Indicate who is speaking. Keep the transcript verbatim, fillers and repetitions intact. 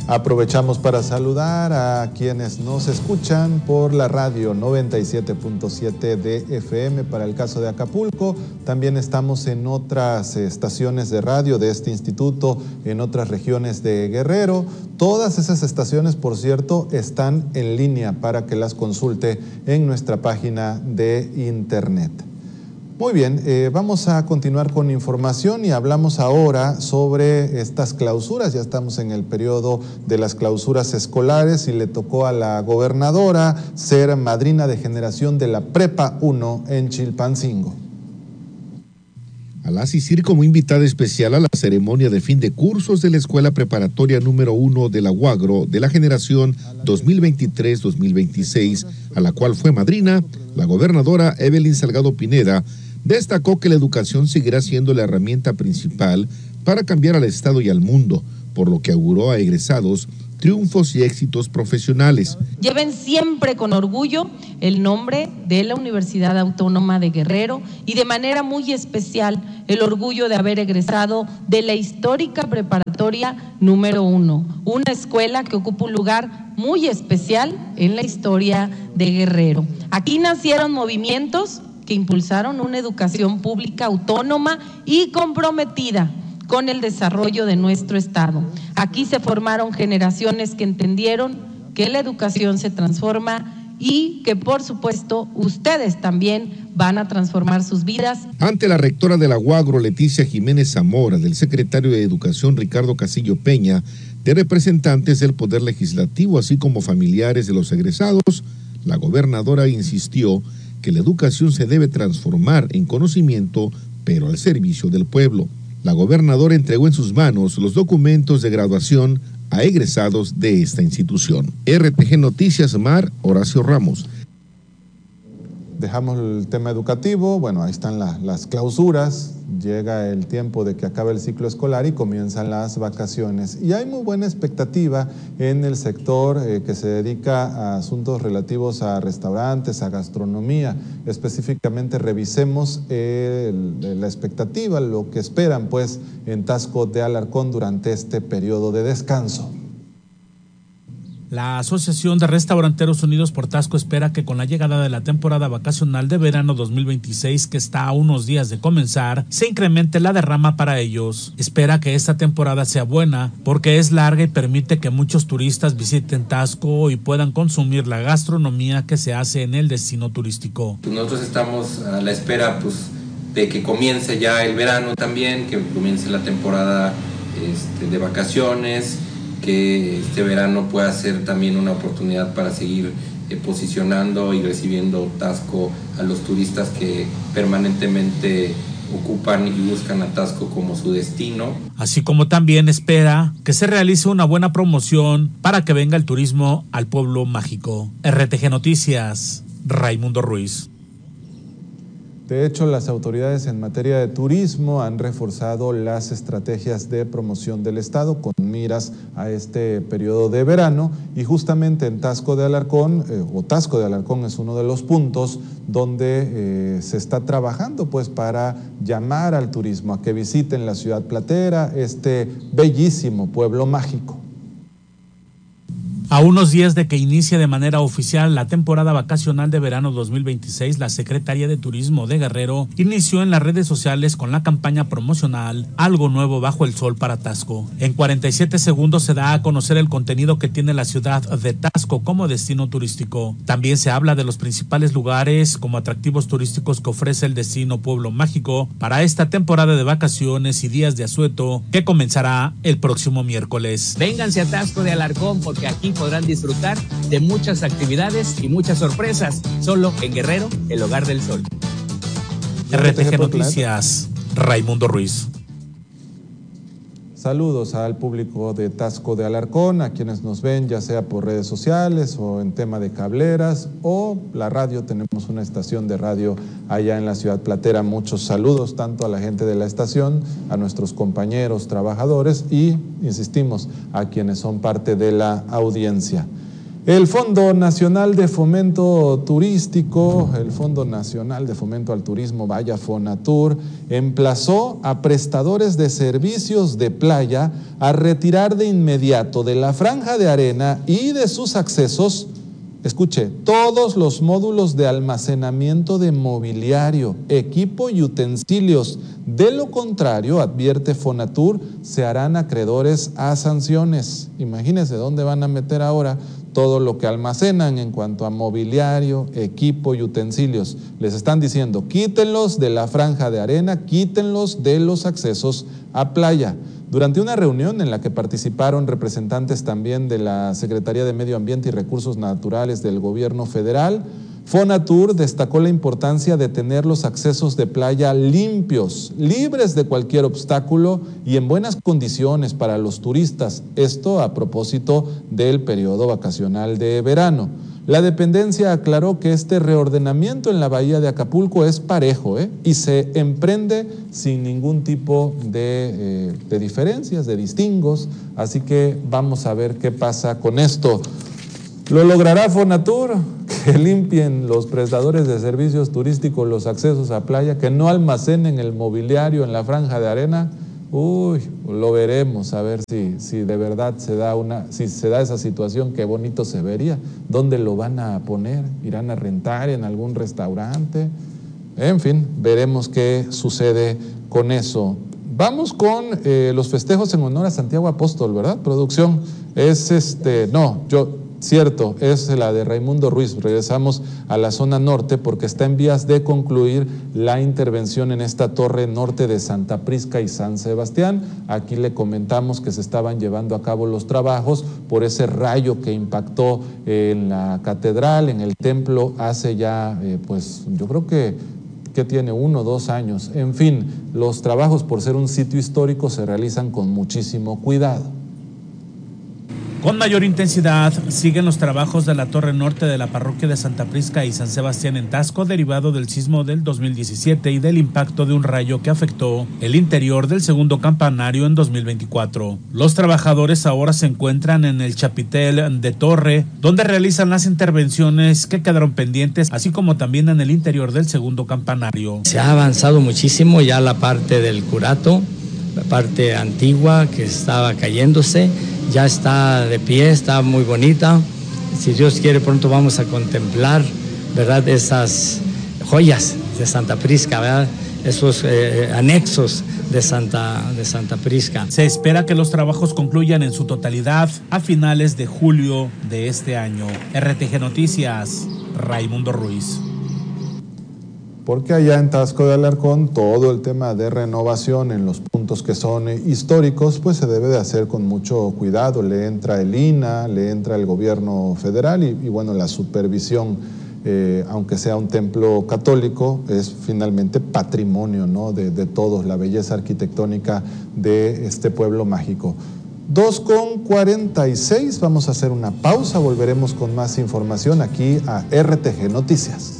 Speaker 1: Aprovechamos para saludar a quienes nos escuchan por la radio noventa y siete punto siete de F M para el caso de Acapulco. También estamos en otras estaciones de radio de este instituto, en otras regiones de Guerrero. Todas esas estaciones, por cierto, están en línea para que las consulte en nuestra página de internet. Muy bien, eh, vamos a continuar con información y hablamos ahora sobre estas clausuras. Ya estamos en el periodo de las clausuras escolares y le tocó a la gobernadora ser madrina de generación de la Prepa uno en Chilpancingo.
Speaker 2: Al asistir como invitada especial a la ceremonia de fin de cursos de la Escuela Preparatoria número uno de la Huagro de la generación dos mil veintitrés dos mil veintiséis, a la cual fue madrina, la gobernadora Evelyn Salgado Pineda destacó que la educación seguirá siendo la herramienta principal para cambiar al Estado y al mundo, por lo que auguró a egresados triunfos y éxitos profesionales.
Speaker 3: Lleven siempre con orgullo el nombre de la Universidad Autónoma de Guerrero y de manera muy especial el orgullo de haber egresado de la histórica preparatoria número uno, una escuela que ocupa un lugar muy especial en la historia de Guerrero. Aquí nacieron movimientos que impulsaron una educación pública autónoma y comprometida con el desarrollo de nuestro Estado. Aquí se formaron generaciones que entendieron que la educación se transforma y que, por supuesto, ustedes también van a transformar sus vidas.
Speaker 2: Ante la rectora de la Huagro, Leticia Jiménez Zamora, del secretario de Educación, Ricardo Casillo Peña, de representantes del Poder Legislativo, así como familiares de los egresados, la gobernadora insistió que la educación se debe transformar en conocimiento, pero al servicio del pueblo. La gobernadora entregó en sus manos los documentos de graduación a egresados de esta institución. R T G Noticias, Mar, Horacio Ramos.
Speaker 1: Dejamos el tema educativo, bueno, ahí están la, las clausuras, llega el tiempo de que acabe el ciclo escolar y comienzan las vacaciones. Y hay muy buena expectativa en el sector eh, que se dedica a asuntos relativos a restaurantes, a gastronomía. Específicamente revisemos eh, el, la expectativa, lo que esperan pues en Taxco de Alarcón durante este periodo de descanso.
Speaker 4: La Asociación de Restauranteros Unidos por Taxco espera que con la llegada de la temporada vacacional de verano dos mil veintiséis, que está a unos días de comenzar, se incremente la derrama para ellos. Espera que esta temporada sea buena porque es larga y permite que muchos turistas visiten Taxco y puedan consumir la gastronomía que se hace en el destino turístico.
Speaker 5: Nosotros estamos a la espera pues, de que comience ya el verano también, que comience la temporada este, de vacaciones, que este verano pueda ser también una oportunidad para seguir eh, posicionando y recibiendo Taxco a los turistas que permanentemente ocupan y buscan a Taxco como su destino.
Speaker 4: Así como también espera que se realice una buena promoción para que venga el turismo al pueblo mágico. R T G Noticias, Raimundo Ruiz.
Speaker 1: De hecho, las autoridades en materia de turismo han reforzado las estrategias de promoción del Estado con miras a este periodo de verano y justamente en Taxco de Alarcón, eh, o Taxco de Alarcón es uno de los puntos donde eh, se está trabajando pues para llamar al turismo a que visiten la ciudad platera, este bellísimo pueblo mágico.
Speaker 4: A unos días de que inicie de manera oficial la temporada vacacional de verano dos mil veintiséis, la Secretaría de Turismo de Guerrero inició en las redes sociales con la campaña promocional Algo Nuevo Bajo el Sol para Taxco. En cuarenta y siete segundos se da a conocer el contenido que tiene la ciudad de Taxco como destino turístico. También se habla de los principales lugares como atractivos turísticos que ofrece el destino Pueblo Mágico para esta temporada de vacaciones y días de asueto que comenzará el próximo miércoles.
Speaker 6: Vénganse a Taxco de Alarcón porque aquí podrán disfrutar de muchas actividades y muchas sorpresas, solo en Guerrero, el hogar del sol.
Speaker 4: R T G Noticias, Raimundo Ruiz.
Speaker 1: Saludos al público de Taxco de Alarcón, a quienes nos ven ya sea por redes sociales o en tema de cableras o la radio. Tenemos una estación de radio allá en la ciudad platera. Muchos saludos tanto a la gente de la estación, a nuestros compañeros trabajadores y, insistimos, a quienes son parte de la audiencia. El Fondo Nacional de Fomento Turístico, el Fondo Nacional de Fomento al Turismo, vaya Fonatur, emplazó a prestadores de servicios de playa a retirar de inmediato de la franja de arena y de sus accesos, escuche, todos los módulos de almacenamiento de mobiliario, equipo y utensilios. De lo contrario, advierte Fonatur, se harán acreedores a sanciones. Imagínense dónde van a meter ahora todo lo que almacenan en cuanto a mobiliario, equipo y utensilios. Les están diciendo, quítenlos de la franja de arena, quítenlos de los accesos a playa. Durante una reunión en la que participaron representantes también de la Secretaría de Medio Ambiente y Recursos Naturales del Gobierno Federal, Fonatur destacó la importancia de tener los accesos de playa limpios, libres de cualquier obstáculo y en buenas condiciones para los turistas, esto a propósito del periodo vacacional de verano. La dependencia aclaró que este reordenamiento en la bahía de Acapulco es parejo ¿eh? y se emprende sin ningún tipo de, eh, de diferencias, de distingos, así que vamos a ver qué pasa con esto. ¿Lo logrará Fonatur? Que limpien los prestadores de servicios turísticos los accesos a playa, que no almacenen el mobiliario en la franja de arena. Uy, lo veremos, a ver si, si de verdad se da una, si se da esa situación, qué bonito se vería. ¿Dónde lo van a poner? ¿Irán a rentar en algún restaurante? En fin, veremos qué sucede con eso. Vamos con eh, los festejos en honor a Santiago Apóstol, ¿verdad? Producción, es este, no, yo... Cierto, es la de Raimundo Ruiz. Regresamos a la zona norte porque está en vías de concluir la intervención en esta torre norte de Santa Prisca y San Sebastián. Aquí le comentamos que se estaban llevando a cabo los trabajos por ese rayo que impactó en la catedral, en el templo, hace ya, eh, pues yo creo que que tiene uno o dos años. En fin, los trabajos, por ser un sitio histórico, se realizan con muchísimo cuidado.
Speaker 4: Con mayor intensidad siguen los trabajos de la torre norte de la parroquia de Santa Prisca y San Sebastián en Taxco, derivado del sismo del dos mil diecisiete y del impacto de un rayo que afectó el interior del segundo campanario en dos mil veinticuatro. Los trabajadores ahora se encuentran en el chapitel de torre, donde realizan las intervenciones que quedaron pendientes, así como también en el interior del segundo campanario.
Speaker 7: Se ha avanzado muchísimo ya la parte del curato, la parte antigua que estaba cayéndose, ya está de pie, está muy bonita. Si Dios quiere, pronto vamos a contemplar, ¿verdad?, esas joyas de Santa Prisca, ¿verdad?, esos eh, anexos de Santa, de Santa Prisca.
Speaker 4: Se espera que los trabajos concluyan en su totalidad a finales de julio de este año. R T G Noticias, Raimundo Ruiz.
Speaker 1: Porque allá en Taxco de Alarcón todo el tema de renovación en los puntos que son históricos pues se debe de hacer con mucho cuidado. Le entra el I N A, le entra el gobierno federal y, y bueno, la supervisión, eh, aunque sea un templo católico, es finalmente patrimonio, ¿no?, de, de todos, la belleza arquitectónica de este pueblo mágico. dos con cuarenta y seis, vamos a hacer una pausa, volveremos con más información aquí a R T G Noticias.